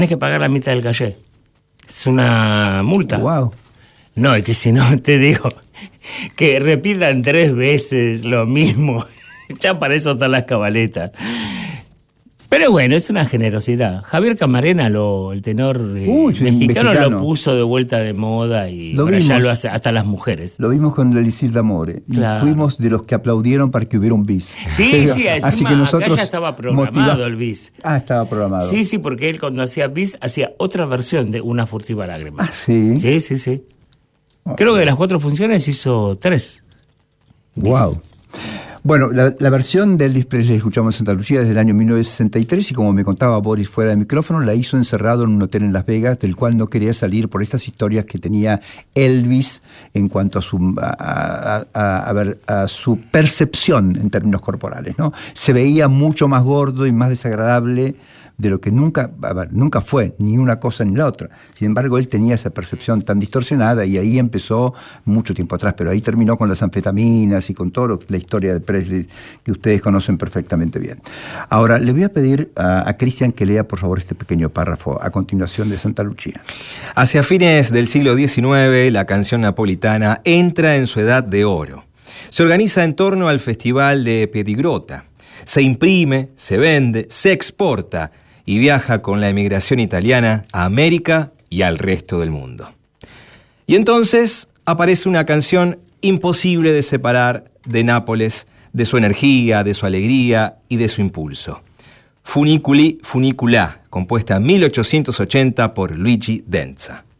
tenés que pagar la mitad del calle. Es una multa. Wow. No, es que si no, te digo, que repitan 3 veces lo mismo. Ya para eso están las cabaletas. Pero bueno, es una generosidad. Javier Camarena, el tenor mexicano, lo puso de vuelta de moda y ahora ya lo hace hasta las mujeres. Lo vimos con Elisir Amore. Claro. Y fuimos de los que aplaudieron para que hubiera un bis. Sí, sí, así que nosotros acá ya estaba programado el bis. Ah, estaba programado. Sí, sí, porque él cuando hacía bis hacía otra versión de Una furtiva lágrima. Ah, sí. Sí, sí, sí. Creo que de las 4 funciones hizo 3. Wow. Bueno, la versión de Elvis Presley que escuchamos en Santa Lucía es del año 1963 y como me contaba Boris fuera de micrófono, la hizo encerrado en un hotel en Las Vegas del cual no quería salir por estas historias que tenía Elvis en cuanto a su percepción en términos corporales, ¿no? Se veía mucho más gordo y más desagradable de lo que nunca fue, ni una cosa ni la otra. Sin embargo, él tenía esa percepción tan distorsionada y ahí empezó mucho tiempo atrás, pero ahí terminó con las anfetaminas y con todo la historia de Presley que ustedes conocen perfectamente bien. Ahora, le voy a pedir a Cristian que lea, por favor, este pequeño párrafo a continuación de Santa Lucía. Hacia fines del siglo XIX, la canción napolitana entra en su edad de oro. Se organiza en torno al Festival de Piedigrotta. Se imprime, se vende, se exporta y viaja con la emigración italiana a América y al resto del mundo. Y entonces aparece una canción imposible de separar de Nápoles, de su energía, de su alegría y de su impulso. Funiculi Funicula, compuesta en 1880 por Luigi Denza.